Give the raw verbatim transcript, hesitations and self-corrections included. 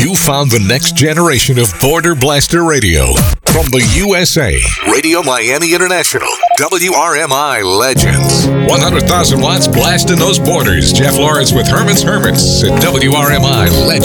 You found the next generation of Border Blaster Radio. From the U S A, Radio Miami International, W R M I Legends. one hundred thousand watts blasting those borders. Jeff Lawrence with Herman's Hermits at W R M I Legends.